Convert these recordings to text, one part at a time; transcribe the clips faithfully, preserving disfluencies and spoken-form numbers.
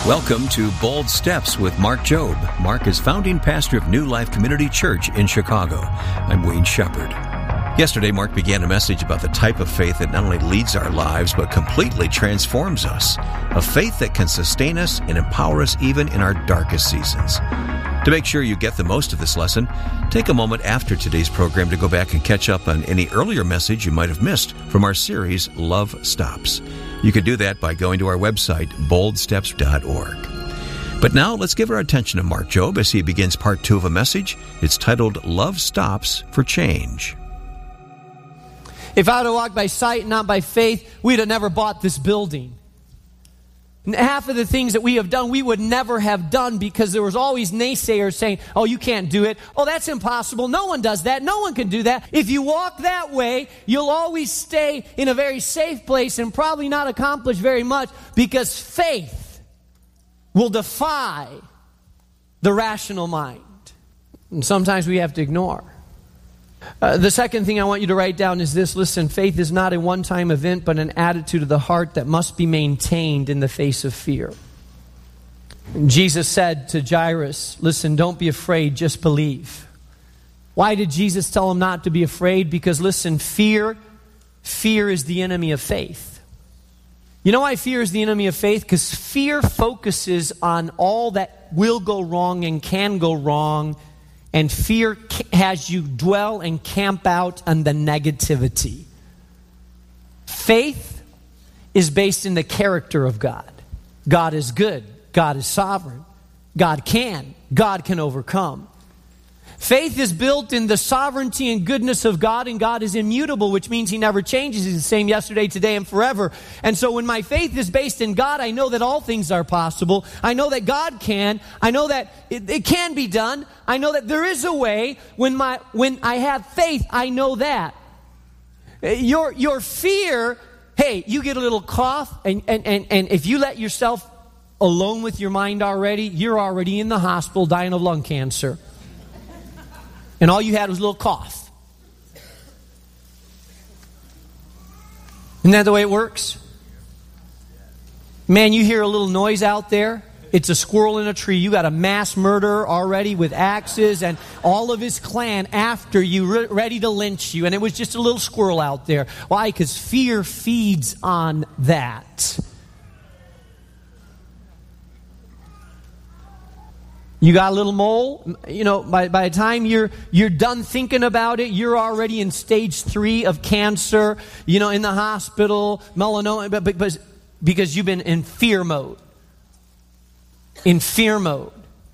Welcome to Bold Steps with Mark Jobe. Mark is founding pastor of New Life Community Church in Chicago. I'm Wayne Shepherd. Yesterday, Mark began a message about the type of faith that not only leads our lives, but completely transforms us. A faith that can sustain us and empower us even in our darkest seasons. To make sure you get the most of this lesson, take a moment after today's program to go back and catch up on any earlier message you might have missed from our series, Love Stops. You can do that by going to our website, bold steps dot org. But now let's give our attention to Mark Jobe as he begins part two of a message. It's titled, Love Stops for Change. If I had walked by sight and not by faith, we'd have never bought this building. And half of the things that we have done, we would never have done because there was always naysayers saying, oh, you can't do it. Oh, that's impossible. No one does that. No one can do that. If you walk that way, you'll always stay in a very safe place and probably not accomplish very much because faith will defy the rational mind. And sometimes we have to ignore. Uh, the second thing I want you to write down is this. Listen, faith is not a one-time event, but an attitude of the heart that must be maintained in the face of fear. And Jesus said to Jairus, listen, don't be afraid, just believe. Why did Jesus tell him not to be afraid? Because listen, fear, fear is the enemy of faith. You know why fear is the enemy of faith? Because fear focuses on all that will go wrong and can go wrong. And fear has you dwell and camp out on the negativity. Faith is based in the character of God. God is good. God is sovereign. God can. God can overcome. Faith is built in the sovereignty and goodness of God, and God is immutable, which means He never changes. He's the same yesterday, today, and forever. And so when my faith is based in God, I know that all things are possible. I know that God can. I know that it, it can be done. I know that there is a way. When my when I have faith, I know that. Your your fear, hey, you get a little cough, and and and, and if you let yourself alone with your mind already, you're already in the hospital dying of lung cancer. And all you had was a little cough. Isn't that the way it works? Man, you hear a little noise out there. It's a squirrel in a tree. You got a mass murderer already with axes and all of his clan after you, re- ready to lynch you. And it was just a little squirrel out there. Why? Because fear feeds on that. You got a little mole, you know, by, by the time you're you're done thinking about it, you're already in stage three of cancer, you know, in the hospital, melanoma, but, but, but because you've been in fear mode. In fear mode.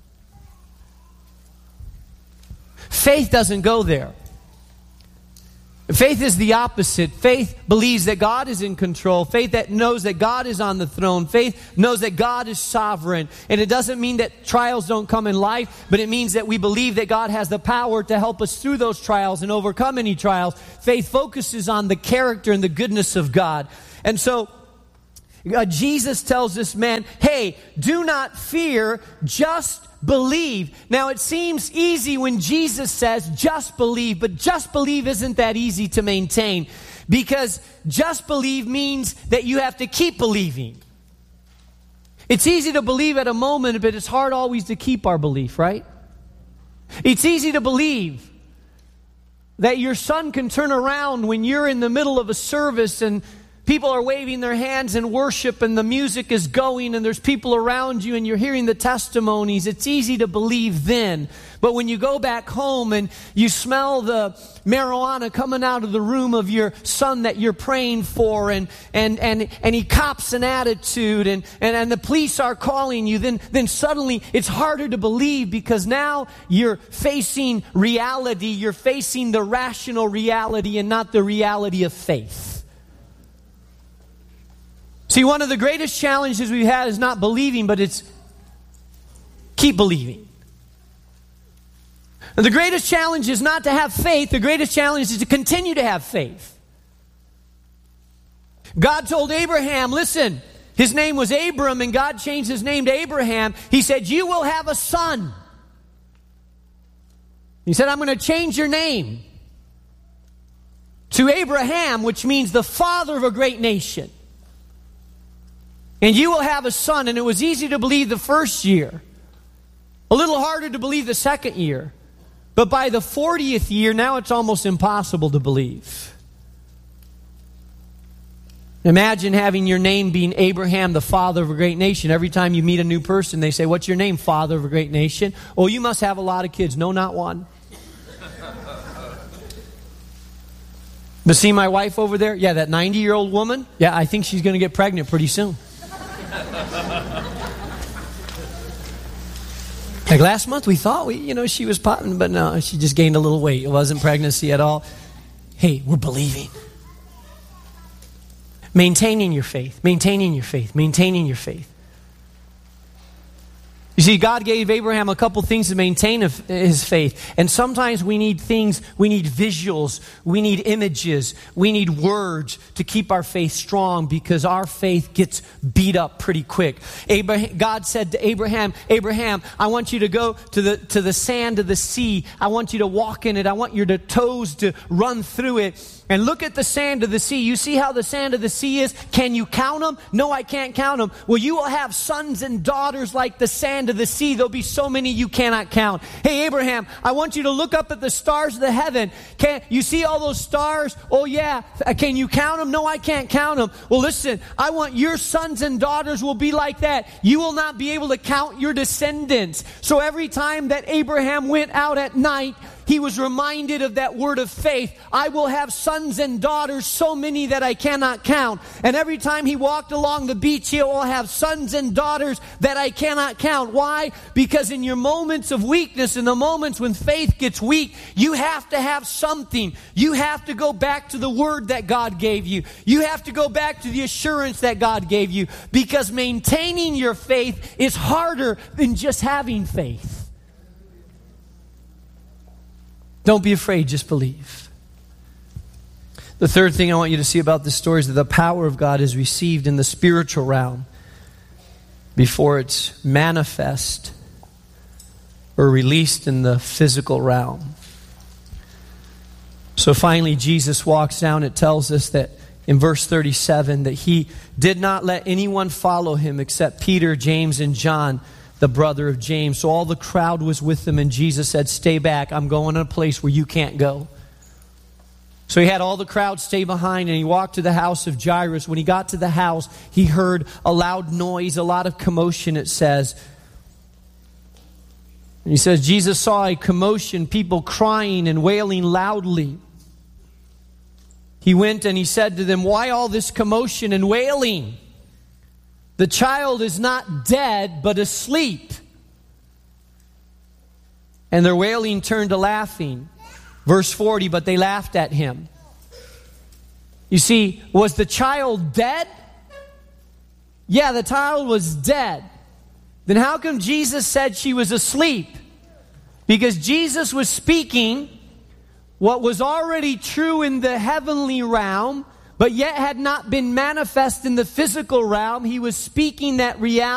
Faith doesn't go there. Faith is the opposite. Faith believes that God is in control. Faith that knows that God is on the throne. Faith knows that God is sovereign. And it doesn't mean that trials don't come in life, but it means that we believe that God has the power to help us through those trials and overcome any trials. Faith focuses on the character and the goodness of God. And so uh, Jesus tells this man, hey, do not fear, just believe. Now, it seems easy when Jesus says, just believe, but just believe isn't that easy to maintain because just believe means that you have to keep believing. It's easy to believe at a moment, but it's hard always to keep our belief, right? It's easy to believe that your son can turn around when you're in the middle of a service and people are waving their hands in worship and the music is going and there's people around you and you're hearing the testimonies. It's easy to believe then. But when you go back home and you smell the marijuana coming out of the room of your son that you're praying for and and and, and he cops an attitude and, and, and the police are calling you, then, then suddenly it's harder to believe because now you're facing reality. You're facing the rational reality and not the reality of faith. See, one of the greatest challenges we've had is not believing, but it's keep believing. And the greatest challenge is not to have faith. The greatest challenge is to continue to have faith. God told Abraham, listen, his name was Abram, and God changed his name to Abraham. He said, you will have a son. He said, I'm going to change your name to Abraham, which means the father of a great nation. and you will have a son. And it was easy to believe the first year, a little harder to believe the second year. But by the fortieth year, now it's almost impossible to believe. Imagine having your name being Abraham, the father of a great nation. Every time you meet a new person, they say, "What's your name, father of a great nation?" "Oh, you must have a lot of kids." "No, not one." But see my wife over there? Yeah, that ninety-year-old woman? Yeah, I think she's going to get pregnant pretty soon. Like last month, we thought we, you know, she was popping, but no, she just gained a little weight. It wasn't pregnancy at all. Hey, we're believing. Maintaining your faith, maintaining your faith, maintaining your faith. You see, God gave Abraham a couple things to maintain his faith. And sometimes we need things, we need visuals, we need images, we need words to keep our faith strong, because our faith gets beat up pretty quick. Abraham, God said to Abraham, "Abraham, I want you to go to the, to the sand of the sea. I want you to walk in it. I want your toes to run through it. And look at the sand of the sea. You see how the sand of the sea is? Can you count them? No, I can't count them. Well, you will have sons and daughters like the sand of the sea. There'll be so many you cannot count. Hey, Abraham, I want you to look up at the stars of the heaven. Can you see all those stars? Oh, yeah. Can you count them? No, I can't count them. Well, listen, I want your sons and daughters will be like that. You will not be able to count your descendants." So every time that Abraham went out at night, he was reminded of that word of faith. I will have sons and daughters, so many that I cannot count. And every time he walked along the beach, he will have sons and daughters that I cannot count. Why? Because in your moments of weakness, in the moments when faith gets weak, you have to have something. You have to go back to the word that God gave you. You have to go back to the assurance that God gave you. Because maintaining your faith is harder than just having faith. Don't be afraid, just believe. The third thing I want you to see about this story is that the power of God is received in the spiritual realm before it's manifest or released in the physical realm. So finally, Jesus walks down. It tells us that in verse thirty-seven that he did not let anyone follow him except Peter, James, and John, the brother of James. So all the crowd was with them, and Jesus said, "Stay back. I'm going to a place where you can't go." So he had all the crowd stay behind, and he walked to the house of Jairus. When he got to the house, he heard a loud noise, a lot of commotion, it says. And he says, Jesus saw a commotion, people crying and wailing loudly. He went and he said to them, "Why all this commotion and wailing? The child is not dead, but asleep." And their wailing turned to laughing. Verse forty, but they laughed at him. You see, was the child dead? Yeah, the child was dead. Then how come Jesus said she was asleep? Because Jesus was speaking what was already true in the heavenly realm, but yet had not been manifest in the physical realm. He was speaking that reality